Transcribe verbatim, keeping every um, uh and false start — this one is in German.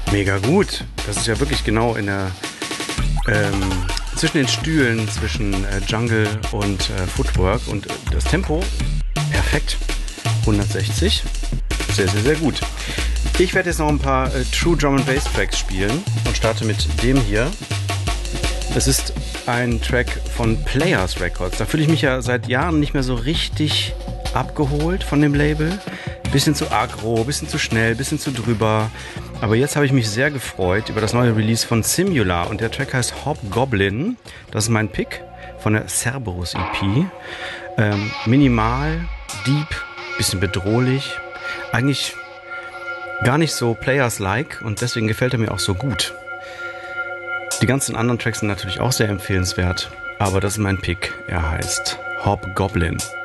Mega gut. Das ist ja wirklich genau in der ähm, zwischen den Stühlen, zwischen äh, Jungle und äh, Footwork. Und äh, das Tempo, perfekt. hundertsechzig. Sehr, sehr, sehr gut. Ich werde jetzt noch ein paar äh, True Drum and Bass Tracks spielen und starte mit dem hier. Das ist ein Track von Players Records. Da fühle ich mich ja seit Jahren nicht mehr so richtig abgeholt von dem Label. Bisschen zu aggro, bisschen zu schnell, bisschen zu drüber. Aber jetzt habe ich mich sehr gefreut über das neue Release von Simula. Und der Track heißt Hobgoblin. Das ist mein Pick von der Cerberus E P. Ähm, minimal, deep, bisschen bedrohlich. Eigentlich gar nicht so Players-like. Und deswegen gefällt er mir auch so gut. Die ganzen anderen Tracks sind natürlich auch sehr empfehlenswert. Aber das ist mein Pick. Er heißt Hobgoblin.